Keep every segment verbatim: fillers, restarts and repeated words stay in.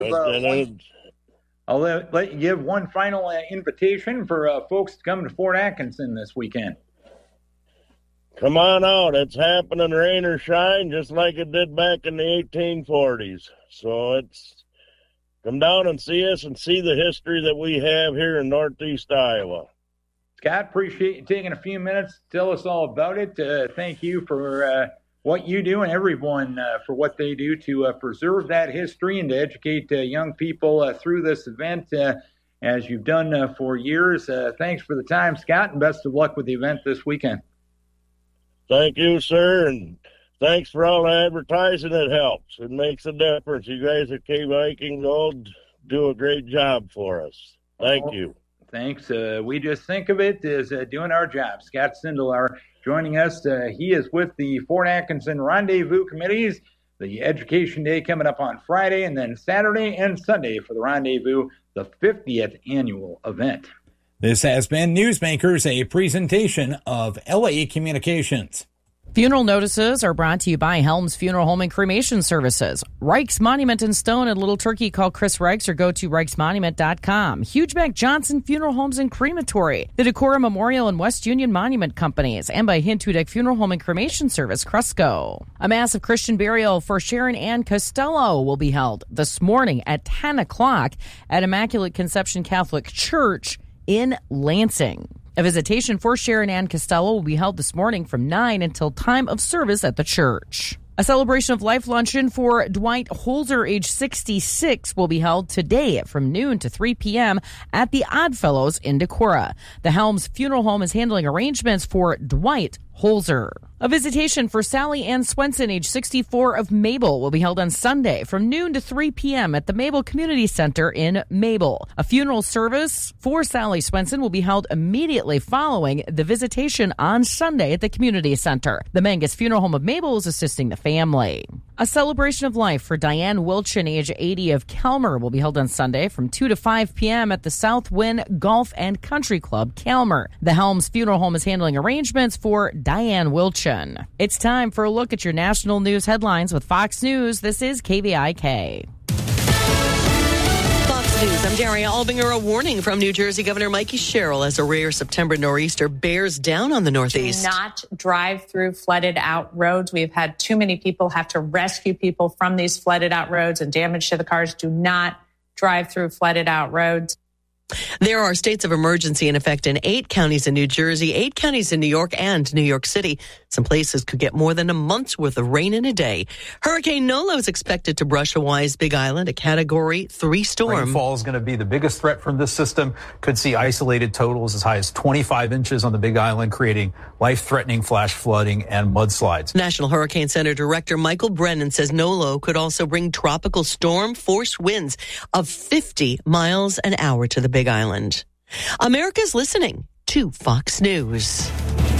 Uh, I'll let, let you give one final uh, invitation for uh, folks to come to Fort Atkinson this weekend. Come on out. It's happening, rain or shine, just like it did back in the eighteen forties. So it's come down and see us and see the history that we have here in Northeast Iowa. Scott, appreciate you taking a few minutes to tell us all about it. Uh, thank you for uh, what you do and everyone uh, for what they do to uh, preserve that history and to educate uh, young people uh, through this event uh, as you've done uh, for years. Uh, thanks for the time, Scott, and best of luck with the event this weekend. Thank you, sir, and thanks for all the advertising. It helps. It makes a difference. You guys at K Viking Gold do a great job for us. Thank oh, you. Thanks. Uh, we just think of it as uh, doing our job. Scott Sindelar joining us. Uh, he is with the Fort Atkinson Rendezvous Committees. The Education Day coming up on Friday, and then Saturday and Sunday for the Rendezvous, the fiftieth annual event. This has been Newsmakers, a presentation of L A Communications. Funeral notices are brought to you by Helms Funeral Home and Cremation Services. Reich's Monument in Stone and Little Turkey. Call Chris Reichs or go to reichs monument dot com. Hugeback Johnson Funeral Homes and Crematory. The Decorah Memorial and West Union Monument Companies. And by Hintudeck Funeral Home and Cremation Service, Cresco. A massive Christian burial for Sharon Ann Costello will be held this morning at ten o'clock at Immaculate Conception Catholic Church in Lansing. A visitation for Sharon Ann Costello will be held this morning from nine until time of service at the church. A celebration of life luncheon for Dwight Holzer, age sixty-six, will be held today from noon to three p.m. at the Oddfellows in Decorah. The Helms Funeral Home is handling arrangements for Dwight Holzer. A visitation for Sally Ann Swenson, age sixty-four, of Mabel, will be held on Sunday from noon to three p.m. at the Mabel Community Center in Mabel. A funeral service for Sally Swenson will be held immediately following the visitation on Sunday at the Community Center. The Mangus Funeral Home of Mabel is assisting the family. A celebration of life for Diane Wilchin, age eighty, of Calmer, will be held on Sunday from two to five p.m. at the Southwind Golf and Country Club, Calmer. The Helms Funeral Home is handling arrangements for Diane Wilchin. It's time for a look at your national news headlines with Fox News. This is K V I K. Fox News, I'm Daria Albinger. A warning from New Jersey Governor Mikey Sherrill as a rare September nor'easter bears down on the Northeast. Do not drive through flooded out roads. We've had too many people have to rescue people from these flooded out roads and damage to the cars. Do not drive through flooded out roads. There are states of emergency in effect in eight counties in New Jersey, eight counties in New York and New York City. Some places could get more than a month's worth of rain in a day. Hurricane Nolo is expected to brush Hawaii's Big Island, a Category three storm. Rainfall is going to be the biggest threat from this system. Could see isolated totals as high as twenty-five inches on the Big Island, creating life-threatening flash flooding and mudslides. National Hurricane Center Director Michael Brennan says Nolo could also bring tropical storm force winds of fifty miles an hour to the Big Island. America's listening to Fox News.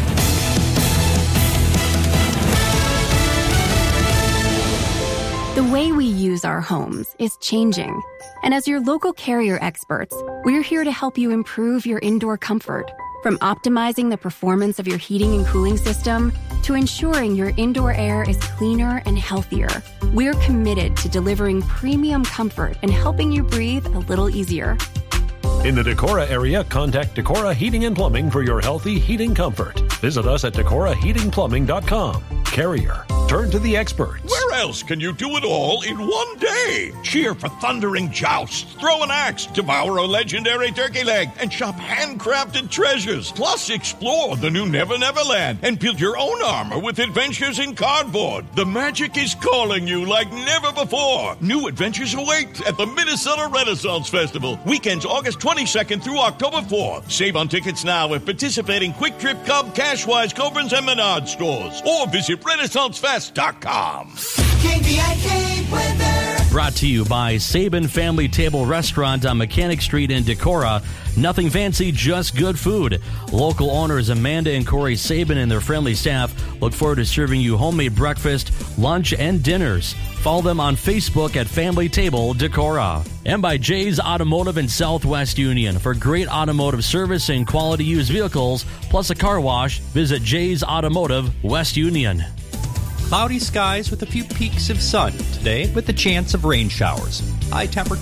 The way we use our homes is changing. And as your local Carrier experts, we're here to help you improve your indoor comfort. From optimizing the performance of your heating and cooling system to ensuring your indoor air is cleaner and healthier, we're committed to delivering premium comfort and helping you breathe a little easier. In the Decorah area, contact Decorah Heating and Plumbing for your healthy heating comfort. Visit us at decorah heating plumbing dot com. Carrier. Turn to the experts. Where else can you do it all in one day? Cheer for thundering jousts, throw an axe, devour a legendary turkey leg, and shop handcrafted treasures. Plus, explore the new Never Never Land and build your own armor with adventures in cardboard. The magic is calling you like never before. New adventures await at the Minnesota Renaissance Festival. Weekends August twenty-second through October fourth. Save on tickets now at participating Quick Trip, Cub, Cashwise, Coburn's, and Menard stores. Or visit Renaissance Fest dot com. K V I K weather. Brought to you by Sabin Family Table Restaurant on Mechanic Street in Decorah. Nothing fancy, just good food. Local owners Amanda and Corey Sabin and their friendly staff look forward to serving you homemade breakfast, lunch, and dinners. Follow them on Facebook at Family Table Decorah. And by Jay's Automotive in Southwest Union. For great automotive service and quality used vehicles, plus a car wash, visit Jay's Automotive West Union. Cloudy skies with a few peaks of sun today with a chance of rain showers. High temperature